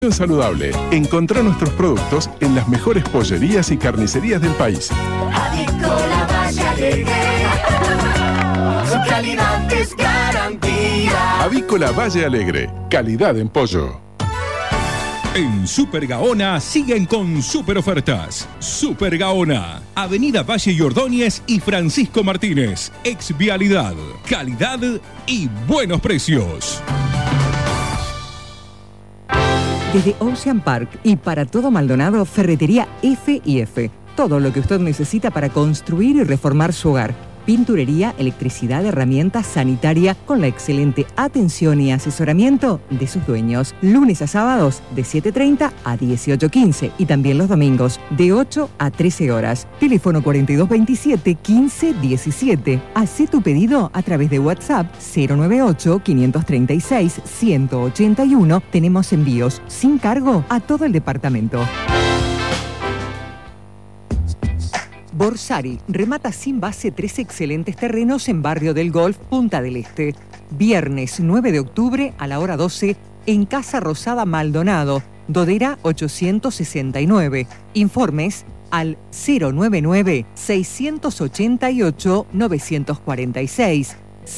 Saludable. Encontrá nuestros productos en las mejores pollerías y carnicerías del país. Avícola Valle Alegre, su calidad es garantía. Avícola Valle Alegre, calidad en pollo. En Super Gaona siguen con super ofertas. Super Gaona, Avenida Valle y Ordóñez y Francisco Martínez. Ex Vialidad, calidad y buenos precios. Desde Ocean Park y para todo Maldonado, Ferretería F&F. Todo lo que usted necesita para construir y reformar su hogar. Pinturería, electricidad, herramientas, sanitaria, con la excelente atención y asesoramiento de sus dueños. Lunes a sábados de 7:30 a 18:15 y también los domingos de 8 a 13 horas. Teléfono 4227-1517. Hacé tu pedido a través de WhatsApp 098-536-181. Tenemos envíos sin cargo a todo el departamento. Borsari remata sin base 3 excelentes terrenos en Barrio del Golf, Punta del Este. Viernes 9 de octubre a la hora 12 en Casa Rosada Maldonado, Dodera 869. Informes al 099-688-946.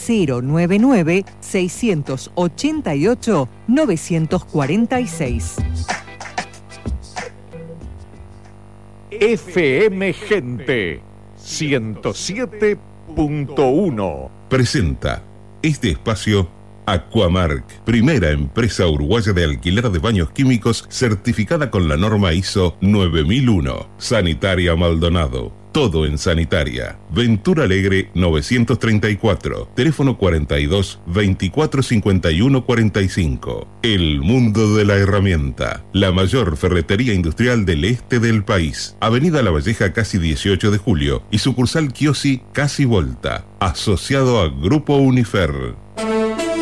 099-688-946. FM Gente 107.1 presenta este espacio Aquamark, primera empresa uruguaya de alquiler de baños químicos certificada con la norma ISO 9001. Sanitaria Maldonado. Todo en sanitaria. Ventura Alegre 934. Teléfono 42 24 51 45. El mundo de la herramienta. La mayor ferretería industrial del este del país. Avenida La Valleja casi 18 de julio y sucursal Chiosi casi Volta. Asociado a Grupo Unifer.